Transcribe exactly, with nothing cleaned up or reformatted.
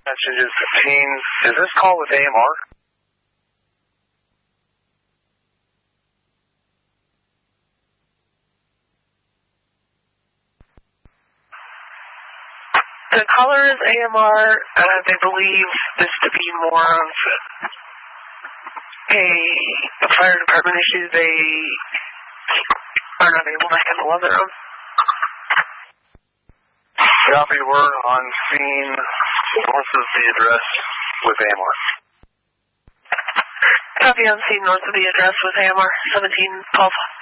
Messages fifteen. Is this call with A M R? The caller is A M R. Uh, they believe this to be more of a, a fire department issue. They are not able to handle on their own. Copy, we're on scene north of the address with A M R. Copy, on scene north of the address with A M R, seventeen twelve.